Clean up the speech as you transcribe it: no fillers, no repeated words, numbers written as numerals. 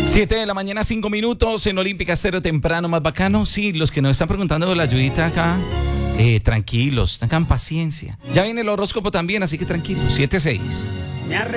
7 de la mañana, 5 minutos en Olímpica Estéreo, temprano, más bacano. Sí, los que nos están preguntando de la ayudita acá, tranquilos, tengan paciencia. Ya viene el horóscopo también, así que tranquilos. 7-6.